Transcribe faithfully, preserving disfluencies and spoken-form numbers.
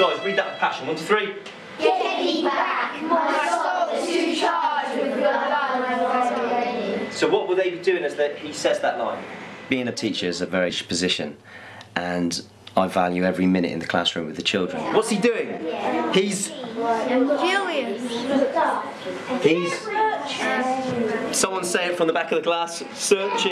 Guys, read that with passion. One, two, three. Get me back, my soul is too charged with your blood. So what will they be doing as the, he says that line? Being a teacher is a very position, and I value every minute in the classroom with the children. What's he doing? He's... Julius. He's... Someone say it from the back of the class. Searching.